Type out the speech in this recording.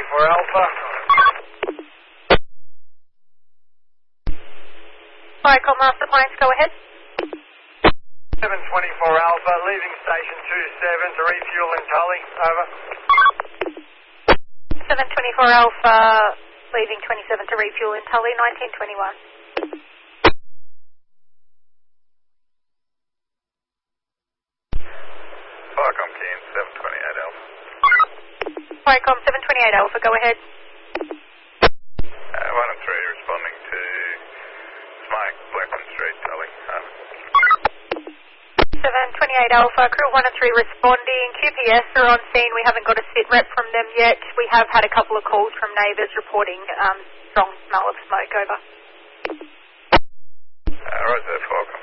Alpha. Vicom Master Planes, go ahead. 724 Alpha, leaving station 27 to refuel in Tully. Over. 724 Alpha, leaving 27 to refuel in Tully, 1921. Vicom Keen, 728 Alpha. Vicom 728 Alpha, go ahead. 1 and 3 responding to Smike, Blackman Street, Tully. Over. 728 Alpha, crew 1 and 3 responding. QPS are on scene. We haven't got a sit rep from them yet. We have had a couple of calls from neighbours reporting strong smell of smoke. Over. Roger, Falcon.